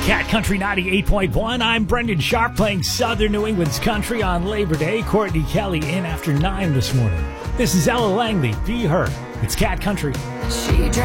Cat Country 98.1. I'm Brendan Sharp playing Southern New England's country on Labor Day. Courtney Kelly in after 9 this morning. This is Ella Langley. Be Her. It's Cat Country. She drank